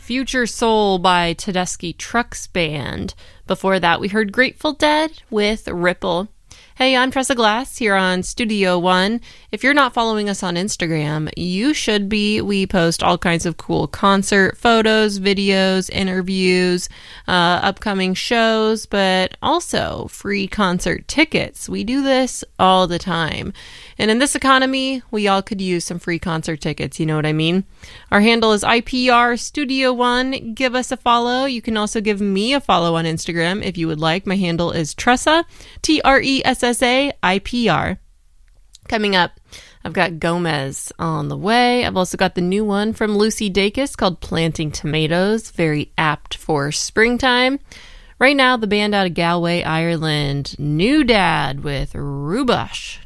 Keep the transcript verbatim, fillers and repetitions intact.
Future Soul by Tedeschi Trucks Band. Before that, we heard Grateful Dead with Ripple. Hey, I'm Tressa Glass here on Studio One. If you're not following us on Instagram, you should be. We post all kinds of cool concert photos, videos, interviews, uh, upcoming shows, but also free concert tickets. We do this all the time. And in this economy, we all could use some free concert tickets, you know what I mean? Our handle is I P R Studio One. Give us a follow. You can also give me a follow on Instagram if you would like. My handle is Tressa, T R E S S A I P R. Coming up, I've got Gomez on the way. I've also got the new one from Lucy Dacus called Planting Tomatoes, very apt for springtime. Right now, the band out of Galway, Ireland, New Dad with Rubush.